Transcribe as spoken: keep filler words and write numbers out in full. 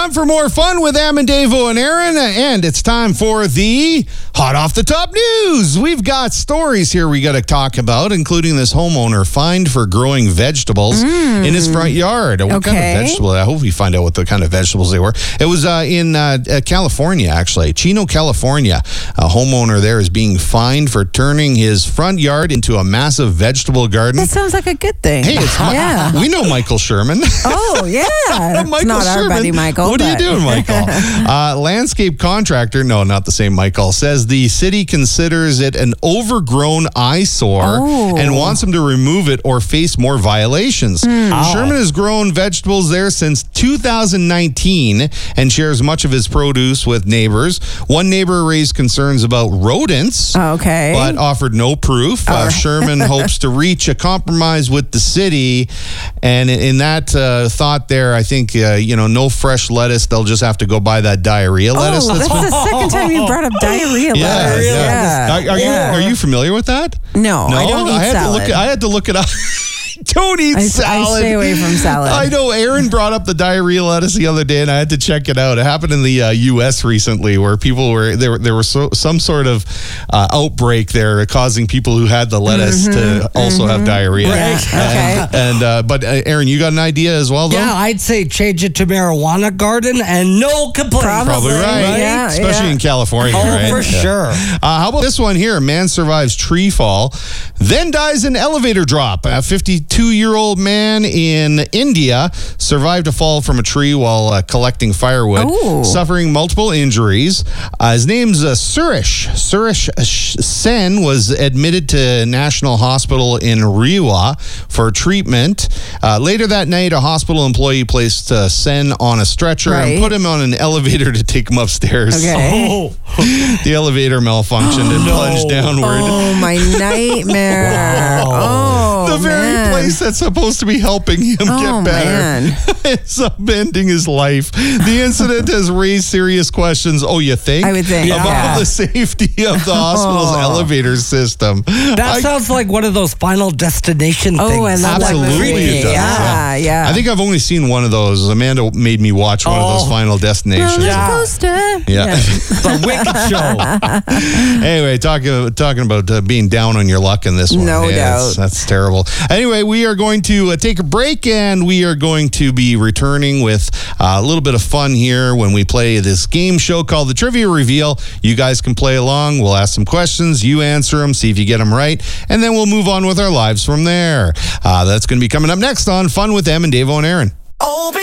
time for more fun with Em and Davo and Aaron, and it's time for the Hot Off the Top News. We've got stories here we got to talk about, including this homeowner fined for growing vegetables mm. in his front yard. What okay. kind of vegetable? I hope we find out what the kind of vegetables they were. It was uh, in uh, California, actually. Chino, California. A homeowner there is being fined for turning his front yard into a massive vegetable garden. That sounds like a good thing. Hey, it's yeah. we know Michael Sherman. Oh, yeah. Michael It's not Sherman. our buddy Michael. What but... are you doing, Michael? uh, landscape contractor, no, not the same Michael, says the city considers it an overgrown eyesore oh. and wants him to remove it or face more violations. Mm. Oh. Sherman has grown vegetables there since two thousand nineteen and shares much of his produce with neighbors. One neighbor raised concerns about rodents, okay. but offered no proof. Uh, right. Sherman hopes to reach a compromise with the city, and in, in that uh, thought there, I think, uh, you know, no fresh lettuce. They'll just have to go buy that diarrhea oh, lettuce. That's, that's the second time you brought up diarrhea yeah, lettuce. yeah. Yeah. Are, are yeah. you are you familiar with that? No, no? I don't eat I had salad. To look, I had to look it up. Don't eat I, salad. I stay away from salad. I know Aaron brought up the diarrhea lettuce the other day, and I had to check it out. It happened in the uh, U S recently, where people were there. There was so, some sort of uh, outbreak there, causing people who had the lettuce mm-hmm, to also mm-hmm. have diarrhea. Right. And, Okay. and uh, but uh, Aaron, you got an idea as well, though? Yeah, I'd say change it to marijuana garden and no complaints. Probably. Probably right. Right? Yeah, Especially yeah. in California, Oh, right? for Yeah. sure. Uh, how about this one here? A man survives tree fall, then dies in elevator drop. A fifty-two-year-old man in India survived a fall from a tree while uh, collecting firewood, Ooh. suffering multiple injuries. Uh, his name's uh, Suresh. Suresh Sen was admitted to National Hospital in Rewa for treatment. Uh, later that night, a hospital employee placed uh, Sen on a stretcher Right. and put him on an elevator to take him upstairs. Okay. Oh, The elevator malfunctioned and No. plunged downward. Oh, my nightmare. Wow. Oh, the very man. place that's supposed to be helping him Oh, get better man. ends up ending his life. The incident has raised serious questions, oh, you think? I would think, About yeah. the safety of the hospital's Oh. elevator system. that I- sounds like one of those Final Destination Oh, things. I love that Absolutely movie. it does. Yeah, yeah. I think I've only seen one of those. Amanda made me watch one of those Oh. Final Destinations. Roller Yeah. coaster. Yeah. The Wicked Show. Anyway, talking talking about uh, being down on your luck in this one. No Yeah, that's, doubt. that's terrible. Anyway, we are going to uh, take a break, and we are going to be returning with uh, a little bit of fun here when we play this game show called the Trivia Reveal. You guys can play along. We'll ask some questions. You answer them, see if you get them right, and then we'll move on with our lives from there. Uh, that's going to be coming up next on Fun with Em and Davo and Aaron. Oh,